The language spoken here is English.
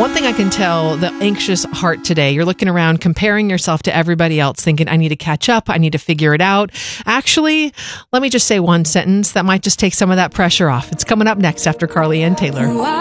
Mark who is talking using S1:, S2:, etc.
S1: One thing I can tell the anxious heart today, you're looking around comparing yourself to everybody else thinking, I need to catch up. I need to figure it out. Actually, let me just say one sentence that might just take some of that pressure off. It's coming up next after Carly Ann Taylor.